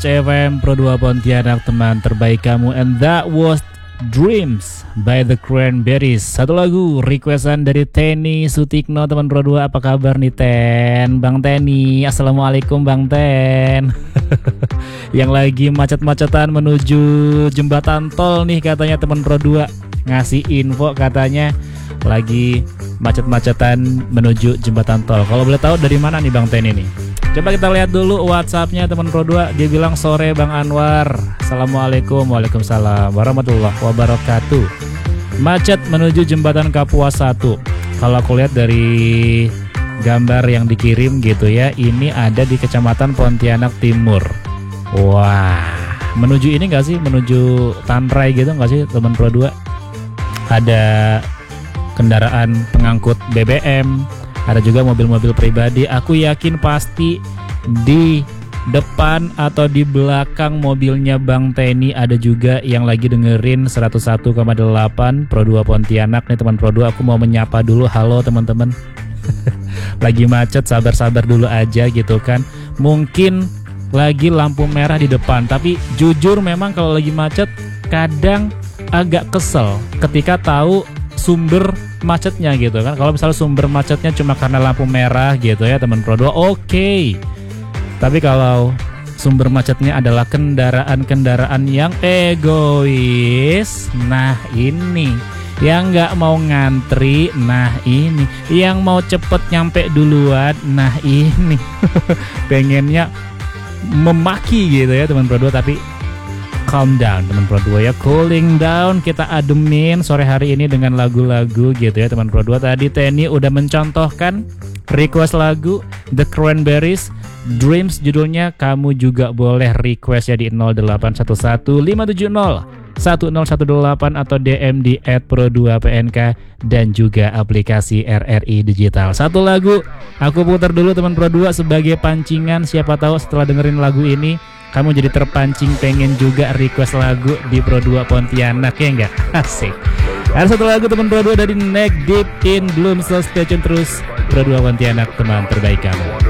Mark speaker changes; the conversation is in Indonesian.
Speaker 1: CFM Pro 2 Pontianak, teman terbaik kamu. And that was Dreams by the Cranberries. Satu lagu requestan dari Teni Sutikno, teman Pro 2. Apa kabar nih Ten? Bang Teni, assalamualaikum Bang Ten. Yang lagi macet-macetan menuju jembatan tol nih katanya teman Pro 2. Ngasih info katanya lagi macet-macetan menuju jembatan tol. Kalau boleh tahu dari mana nih Bang Teni nih? Coba kita lihat dulu WhatsAppnya teman Pro 2. Dia bilang sore Bang Anwar. Assalamualaikum. Waalaikumsalam warahmatullahi wabarakatuh. Macet menuju jembatan Kapuas 1. Kalau aku lihat dari gambar yang dikirim gitu ya, ini ada di Kecamatan Pontianak Timur. Wah, menuju ini gak sih? Menuju Tanrai gitu gak sih teman Pro 2? Ada kendaraan pengangkut BBM, ada juga mobil-mobil pribadi. Aku yakin pasti di depan atau di belakang mobilnya Bang Teni ada juga yang lagi dengerin 101,8 Pro 2 Pontianak nih teman Pro 2. Aku mau menyapa dulu. Halo teman-teman. Lagi macet, sabar-sabar dulu aja gitu kan. Mungkin lagi lampu merah di depan, tapi jujur memang kalau lagi macet kadang agak kesel ketika tahu sumber macetnya gitu kan. Kalau misalnya sumber macetnya cuma karena lampu merah gitu ya teman Pro 2, oke. Tapi kalau sumber macetnya adalah kendaraan-kendaraan yang egois, nah ini yang nggak mau ngantri, nah ini yang mau cepet nyampe duluan, nah ini pengennya memaki gitu ya teman Pro 2. Tapi calm down teman Pro 2 ya, cooling down. Kita ademin sore hari ini dengan lagu-lagu gitu ya teman Pro 2. Tadi Teni udah mencontohkan request lagu The Cranberries, Dreams judulnya. Kamu juga boleh request ya di 0811 570 1018 atau DM di @pro2pnk dan juga aplikasi RRI Digital. Satu lagu aku putar dulu teman Pro 2 sebagai pancingan. Siapa tahu setelah dengerin lagu ini kamu jadi terpancing pengen juga request lagu di Pro 2 Pontianak, ya enggak? Asik. Ada satu lagu teman Pro 2 dari Neck Deep in Bloom. So stay tune terus Pro 2 Pontianak, teman terbaik kamu.